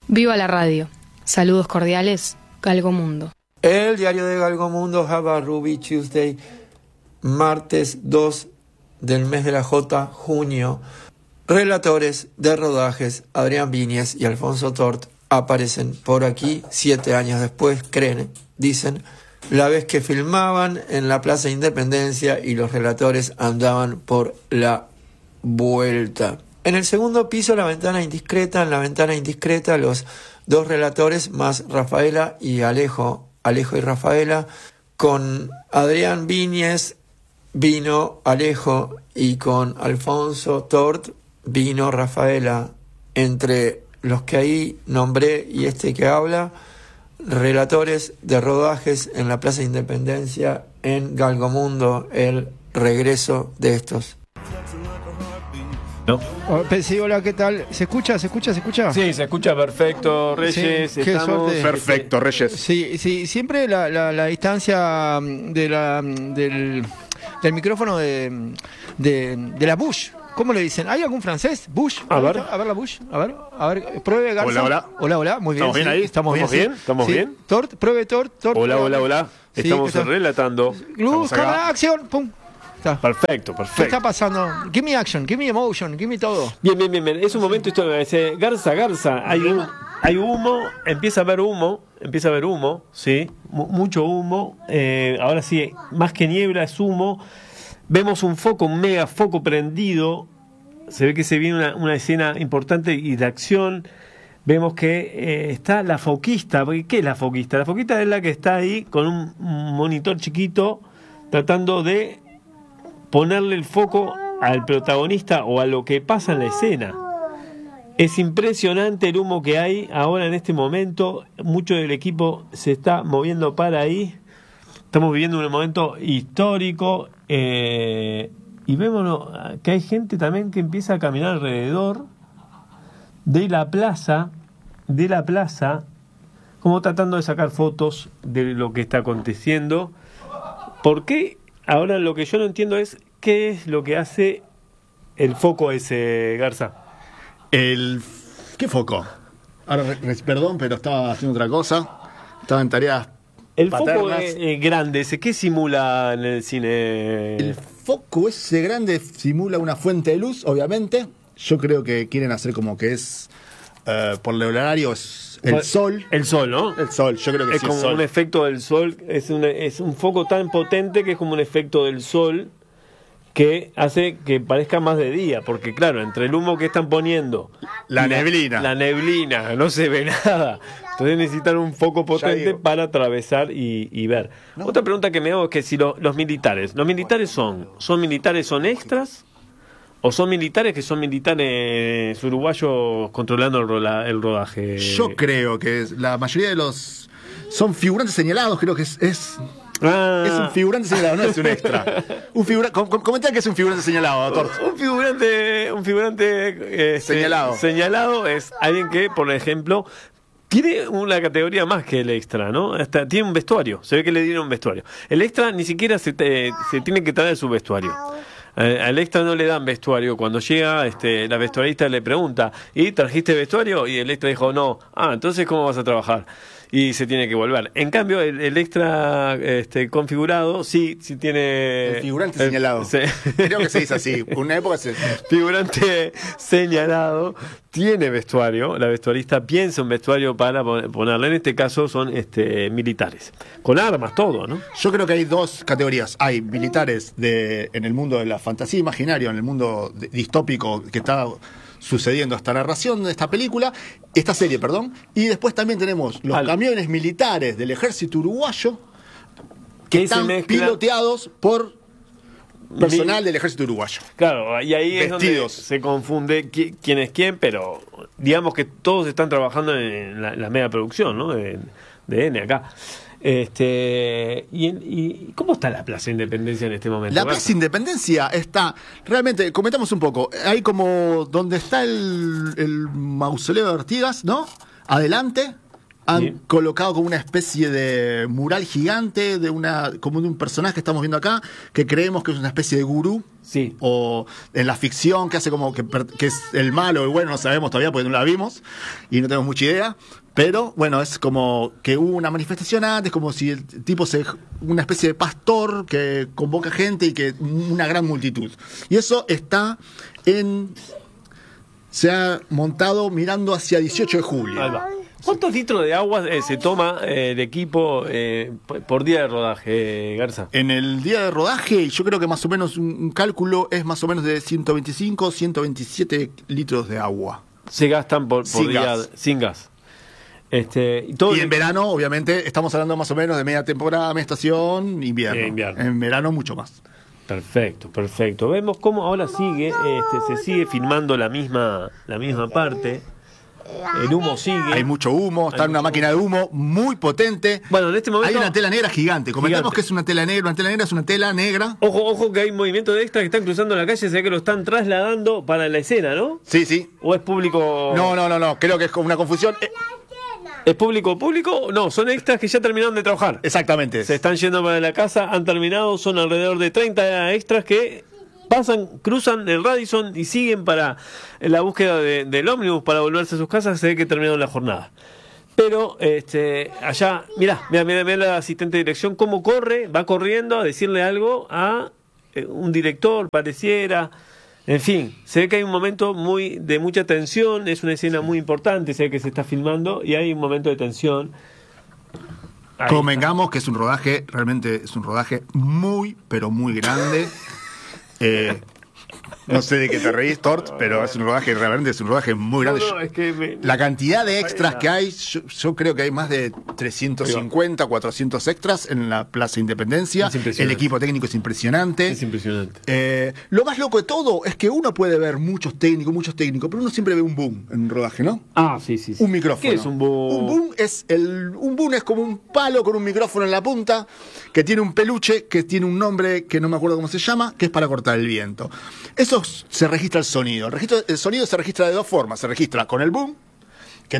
Viva la radio. Saludos cordiales, Galgomundo. El diario de Galgomundo, Have a Ruby Tuesday, martes 2 del mes de la J, junio. Relatores de rodajes Adrián Viñes y Alfonso Tort aparecen por aquí 7 años después, creen, dicen, la vez que filmaban en la Plaza Independencia y los relatores andaban por la vuelta. En el segundo piso, en la ventana indiscreta, los dos relatores más Rafaela y Alejo y Rafaela, con Adrián Viñes vino Alejo y con Alfonso Tort vino Rafaela. Entre los que ahí nombré y este que habla, relatores de rodajes en la Plaza Independencia, en Galgomundo, el regreso de estos. No. Sí, hola, ¿qué tal? ¿Se escucha? Sí, se escucha perfecto, Reyes. Sí, qué suerte. Perfecto, Reyes. Sí, siempre la distancia del micrófono de la Bush. ¿Cómo le dicen? ¿Hay algún francés? ¿Bush? A ver la Bush. A ver, pruebe Garza. Hola, muy bien. ¿Estamos bien ahí? ¿Estamos bien? ¿Estamos bien? Pruebe Tort. Hola. Estamos relatando. Luz, cámara, acción, pum. Perfecto. ¿Qué está pasando? Give me action, give me emotion, give me todo. Bien. Es un momento, esto me dice, Garza, hay humo, empieza a haber humo, ¿sí? Mucho humo. Ahora sí, más que niebla es humo. Vemos un mega foco prendido. Se ve que se viene una escena importante y de acción. Vemos que está la foquista. ¿Qué es la foquista? La foquista es la que está ahí con un monitor chiquito tratando de ponerle el foco al protagonista o a lo que pasa en la escena. Es impresionante el humo que hay ahora en este momento. Mucho del equipo se está moviendo para ahí. Estamos viviendo un momento histórico y vemos que hay gente también que empieza a caminar alrededor de la plaza, como tratando de sacar fotos de lo que está aconteciendo. ¿Por qué? Ahora lo que yo no entiendo es qué es lo que hace el foco ese, Garza. ¿Qué foco? Ahora, perdón, pero estaba haciendo otra cosa. Estaba en tareas el paternas. Foco es grande, ese, ¿qué simula en el cine? El foco ese grande simula una fuente de luz, obviamente. Yo creo que quieren hacer como que es, por el horario, es el sol. El sol, ¿no? El sol, yo creo que es sí. Es como un efecto del sol, es un foco tan potente que es como un efecto del sol que hace que parezca más de día, porque claro, entre el humo que están poniendo, la neblina, no se ve nada. Entonces necesitan un foco potente para atravesar y ver. ¿No? Otra pregunta que me hago es que si los militares son extras o son militares que son militares uruguayos controlando el rodaje. Yo creo que la mayoría de los son figurantes señalados, creo que es es un figurante señalado, no es un extra. Comentar que es un figurante señalado, doctor. Un figurante señalado es alguien que, por ejemplo, tiene una categoría más que el extra, ¿no? Hasta tiene un vestuario, se ve que le dieron un vestuario. El extra ni siquiera se tiene que traer su vestuario. Al extra no le dan vestuario. Cuando llega, la vestuarista le pregunta, ¿y trajiste vestuario? Y el extra dijo, no. Entonces, ¿cómo vas a trabajar? Y se tiene que volver. En cambio, el extra configurado sí tiene... El figurante señalado. Creo que se dice así. Una época se... Figurante señalado tiene vestuario. La vestuarista piensa un vestuario para ponerle. En este caso son militares. Con armas, todo, ¿no? Yo creo que hay dos categorías. Hay militares en el mundo de la fantasía imaginaria, en el mundo distópico que está sucediendo esta narración de esta serie, y después también tenemos los camiones militares del ejército uruguayo que están piloteados por personal del ejército uruguayo. Claro, y ahí vestidos. Es donde se confunde quién es quién, pero digamos que todos están trabajando en la mega producción, ¿no? de N acá. ¿Y cómo está la Plaza Independencia en este momento? La Plaza Independencia está, realmente, comentamos un poco, hay como donde está el mausoleo de Artigas, ¿no? Adelante, han Sí. colocado como una especie de mural gigante como de un personaje que estamos viendo acá, que creemos que es una especie de gurú. Sí. O en la ficción que hace como que es el malo o el bueno, no sabemos todavía porque no la vimos y no tenemos mucha idea. Pero bueno, es como que hubo una manifestación antes, como si el tipo una especie de pastor que convoca gente y que una gran multitud. Y eso se ha montado mirando hacia 18 de julio. Ahí va. ¿Cuántos litros de agua se toma el equipo por día de rodaje, Garza? En el día de rodaje, yo creo que más o menos un cálculo es más o menos de 125, 127 litros de agua. Se gastan por Sin día gas. sin gas. Y en verano, obviamente, estamos hablando más o menos de media temporada, media estación, invierno. Invierno. En verano, mucho más. Perfecto, perfecto. Vemos cómo ahora se sigue filmando la misma parte. El humo sigue. Hay mucho humo, está en una máquina de humo muy potente. Bueno, en este momento Hay una tela negra gigante. Comentamos Gigante. que es una tela negra. Una tela negra es una tela negra. Ojo que hay movimiento de extras que están cruzando la calle, se ve que lo están trasladando para la escena, ¿no? Sí, sí. ¿O es público? No. Creo que es como una confusión. ¿Es público? No, son extras que ya terminaron de trabajar. Exactamente. Se están yendo para la casa, han terminado, son alrededor de 30 extras que cruzan el Radisson y siguen para la búsqueda del ómnibus para volverse a sus casas. Se ve que terminaron la jornada. Pero allá, mirá la asistente de dirección cómo va corriendo a decirle algo a un director, pareciera. En fin, se ve que hay un momento de mucha tensión, es una escena muy importante, se ve que se está filmando y hay un momento de tensión. Ahí Convengamos que es un rodaje, realmente es un rodaje muy, pero muy grande. No sé de qué te reís, Tort, pero es un rodaje, realmente es un rodaje muy grande. No, es que La cantidad de extras que hay, yo creo que hay más de 350, 400 extras en la Plaza Independencia. Es impresionante. El equipo técnico es impresionante. Es impresionante. Lo más loco de todo es que uno puede ver muchos técnicos, pero uno siempre ve un boom en un rodaje, ¿no? Ah, sí. Un micrófono. ¿Qué es un boom? Un boom es como un palo con un micrófono en la punta que tiene un peluche, que tiene un nombre que no me acuerdo cómo se llama, que es para cortar el viento. Eso se registra el sonido. El sonido se registra de dos formas. Se registra con el boom, que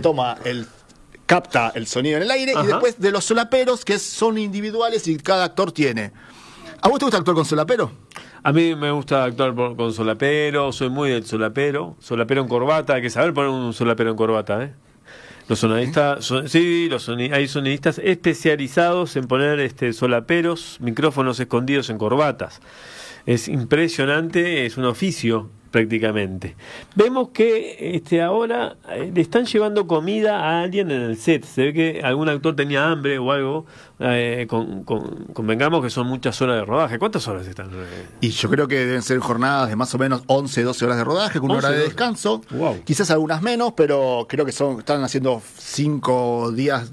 capta el sonido en el aire, Ajá. y después de los solaperos, que son individuales y cada actor tiene. ¿A vos te gusta actuar con solapero? A mí me gusta actuar con solapero, soy muy del solapero en corbata, hay que saber poner un solapero en corbata, ¿eh? Los sonidistas, hay sonidistas especializados en poner solaperos, micrófonos escondidos en corbatas. Es impresionante, es un oficio prácticamente. Vemos que ahora le están llevando comida a alguien en el set. Se ve que algún actor tenía hambre o algo. Convengamos que son muchas horas de rodaje. ¿Cuántas horas están? Y yo creo que deben ser jornadas de más o menos 11, 12 horas de rodaje, con una 11, hora de 12. descanso. Wow. Quizás algunas menos, pero creo que están haciendo 5 días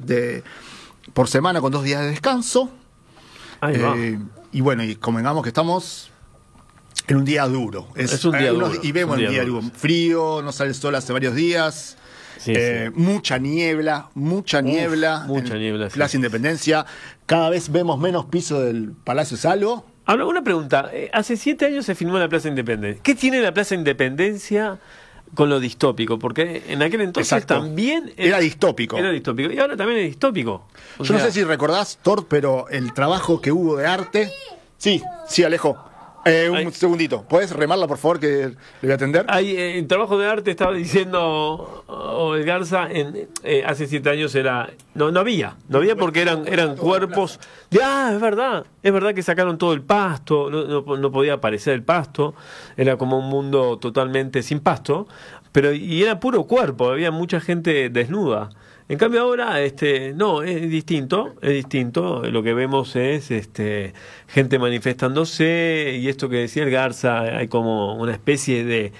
por semana con 2 días de descanso. Ahí va. Y bueno, y convengamos que estamos en un día duro. Es un día duro. Y vemos Un un día día duro. frío, no sale el sol hace varios días. Sí. Mucha niebla mucha niebla, en sí. Plaza Independencia. Cada vez vemos menos piso del Palacio Salvo. Ahora, una pregunta. Hace 7 años se filmó la Plaza Independencia. ¿Qué tiene la Plaza Independencia con lo distópico? Porque en aquel entonces Exacto. también Era distópico. Era distópico. Y ahora también es distópico. O Yo no sea, sé si recordás, Thor, pero el trabajo que hubo de arte. Sí, Alejo. Un segundito. ¿Puedes remarla, por favor, que le voy a atender? Hay el trabajo de arte, estaba diciendo Garza, hace 7 años no había porque eran cuerpos es verdad que sacaron todo el pasto, no podía aparecer el pasto, era como un mundo totalmente sin pasto, y era puro cuerpo, había mucha gente desnuda. En cambio ahora no, es distinto, lo que vemos es gente manifestándose, y esto que decía el Garza, hay como una especie de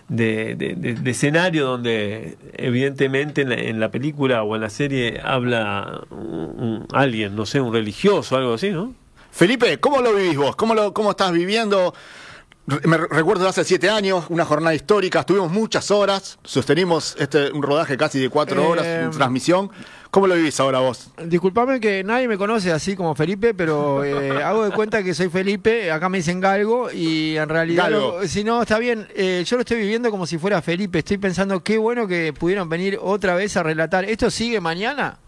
escenario donde evidentemente en la película o en la serie habla alguien, no sé, un religioso, algo así, ¿no? Felipe, ¿cómo lo vivís vos? ¿Cómo estás viviendo? Me recuerdo hace 7 años, una jornada histórica, estuvimos muchas horas, sostenimos un rodaje casi de 4 horas, en transmisión. ¿Cómo lo vivís ahora vos? Disculpame que nadie me conoce así como Felipe, pero hago de cuenta que soy Felipe, acá me dicen Galgo, y en realidad, Galgo. si no, está bien, yo lo estoy viviendo como si fuera Felipe, estoy pensando qué bueno que pudieron venir otra vez a relatar. ¿Esto sigue mañana?